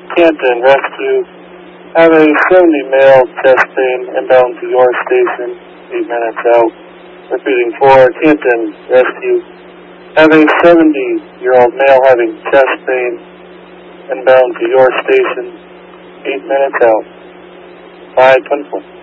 Canton Rescue. Have a 70 male chest pain inbound to your station, 8 minutes out. Repeating for Canton Rescue. Have a 70-year-old male having chest pain inbound to your station, 8 minutes out. 524.